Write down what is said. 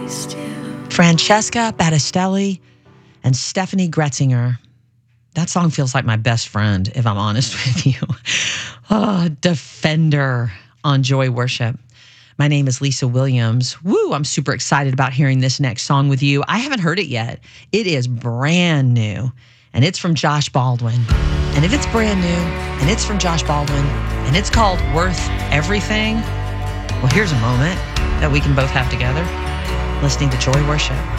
Francesca Battistelli and Stephanie Gretzinger. That song feels like my best friend, if I'm honest with you. Defender on Joy Worship. My name is Lisa Williams. Woo, I'm super excited about hearing this next song with you. I haven't heard it yet. It is brand new, and it's from Josh Baldwin. And if it's brand new, and it's from Josh Baldwin, and it's called Worth Everything, well, here's a moment that we can both have together, listening to Joy Worship.